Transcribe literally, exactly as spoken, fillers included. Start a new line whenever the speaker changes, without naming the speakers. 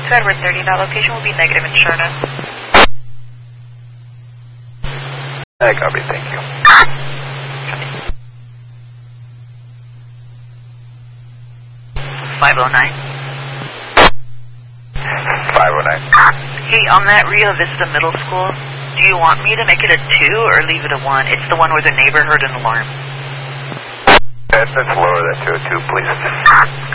to Edward thirty. That location will be negative insurance.
I copy, thank you.
five oh nine.
five oh nine.
Hey, on that Rio Vista Middle School, do you want me to make it a two or leave it a one? It's the one where the neighbor heard an alarm.
Let's lower that to a two, please.